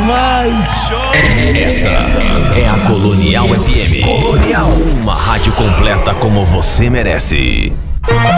demais. Esta é a Colonial FM. Colonial, uma rádio completa como você merece.